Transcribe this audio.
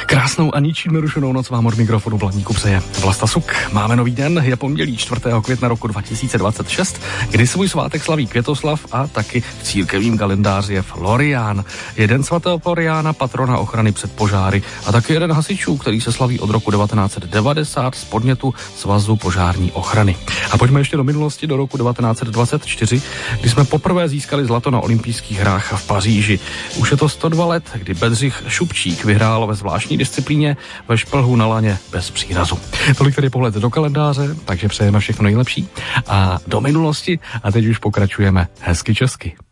Krásnou a ničím nerušenou noc vám od mikrofonu Blaníku přeje Vlasta Suk. Máme nový den, je pondělí 4. května roku 2026, kdy svůj svátek slaví Květoslav a taky v církevním kalendáři je Florián. Jeden svatého Floriána, patrona ochrany před požáry, a taky jeden hasičů, který se slaví od roku 1990 z podnětu Svazu požární ochrany. A pojďme ještě do minulosti, do roku 1924, kdy jsme poprvé získali zlato na olympijských hrách v Paříži. Už je to 102 let, kdy Bedřich Šupčík vyhrál ve zvláštní disciplíně ve šplhu na laně bez přírazu. Tolik tedy pohled do kalendáře, takže přejeme všechno nejlepší a do minulosti a teď už pokračujeme hezky česky.